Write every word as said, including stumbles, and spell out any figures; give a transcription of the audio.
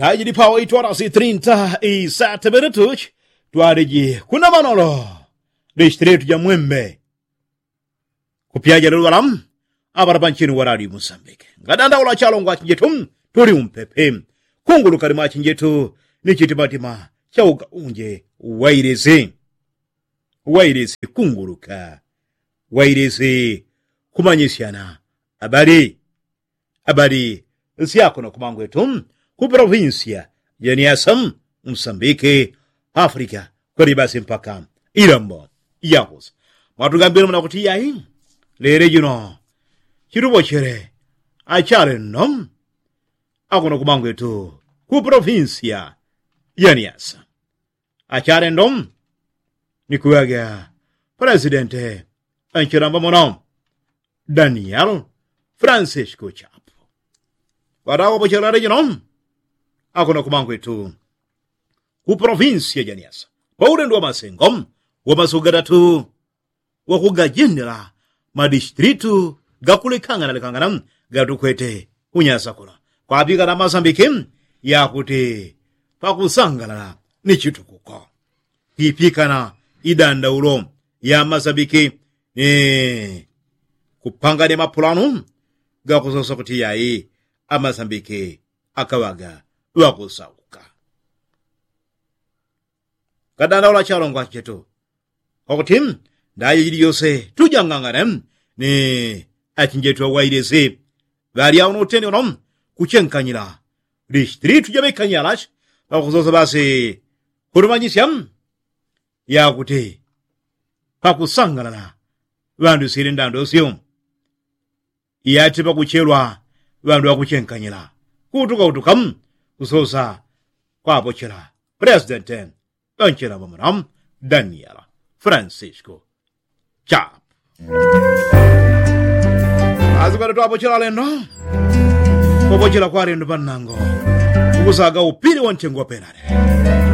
Ndaji pawa oito horas e trinta e sete minutos. Tuariji kuna manolo. Distrito ya Mwembe. Kupiaja luwalam. Abarabanchini waradi Mozambique. Ngadanda ula chalongwa chinjetum. Turi umpepe. Kungulu karima chinjetu. Nichitimatima. Chauga unje. Wairezi. Wairezi kunguluka. Wairezi kumanyisiana. Abari. Abari. Siako na kumangwetum. Ku provincia ya Niassa, Mozambique, Afrika, koribasi mpaka Irambo, Yahos. Matugambira mnakuti yayi, lere juno, chirubo chere, achare nom, akuna kumangwetu, ku provincia ya Niassa. Achare nom, nikuwaga, presidente, anchiramba monom, Daniel Francisco Chapo. Wadawa bochere juno, akuna kumangwetu ku provincia ya Niassa paure ndo masengom wamasogadatu wakugajenera madistritu gakulekangana lekangana gatukwete kunyasa kula kwapika na Mozambique yakuti pakusangala ni chitukuko ipikana idanda ulo ya Mozambique eh kupanga de mapulano gakusosa kuti yayi a Mozambique akawaga wakusauka. Kadanda ula chalongwa chetu. Okutim, ndaye jiri yose tujanganganem ni achinjetu wa wairezi. Varia unoteni unom kuchenkanyila. Distritu jamekanyalash wakusosa basi kurumanyisiam ya kuti pakusangalala vandu sirindando siyo. Iyati pakuchelwa vandu wakuchenkanyila. Kutuka utukam kusosa kwa bochera presidente anchera mamanam Daniel Francisco Chapo. Azukara tu bochera lendo ko bochera kwa rendo banango kusaga upiri wanchengo penare.